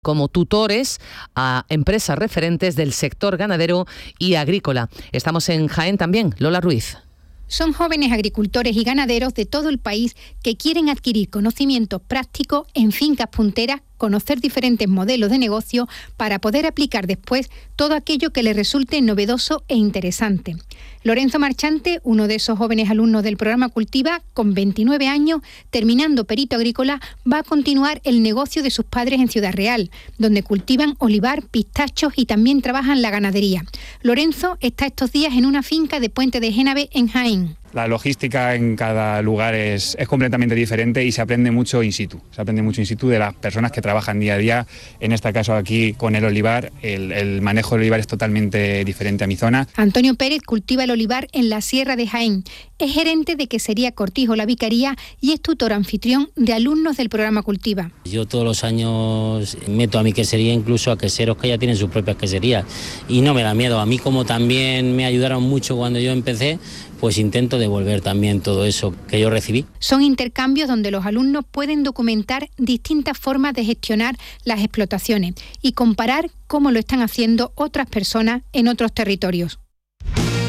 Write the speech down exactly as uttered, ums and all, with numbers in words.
como tutores a empresas referentes del sector ganadero y agrícola. Estamos en Jaén también. Lola Ruiz. Son jóvenes agricultores y ganaderos de todo el país que quieren adquirir conocimientos prácticos en fincas punteras, conocer diferentes modelos de negocio para poder aplicar después todo aquello que les resulte novedoso e interesante. Lorenzo Marchante, uno de esos jóvenes alumnos del programa Cultiva, con veintinueve años, terminando perito agrícola, va a continuar el negocio de sus padres en Ciudad Real, donde cultivan olivar, pistachos y también trabajan la ganadería. Lorenzo está estos días en una finca de Puente de Génave, en Jaén. La logística en cada lugar es, es completamente diferente y se aprende mucho in situ. Se aprende mucho in situ de las personas que trabajan día a día. En este caso aquí con el olivar, el, el manejo del olivar es totalmente diferente a mi zona. Antonio Pérez cultiva el olivar en la Sierra de Jaén. Es gerente de Quesería Cortijo La Vicaría y es tutor anfitrión de alumnos del programa Cultiva. Yo todos los años meto a mi quesería incluso a queseros que ya tienen sus propias queserías y no me da miedo. A mí, como también me ayudaron mucho cuando yo empecé, pues intento devolver también todo eso que yo recibí. Son intercambios donde los alumnos pueden documentar distintas formas de gestionar las explotaciones y comparar cómo lo están haciendo otras personas en otros territorios.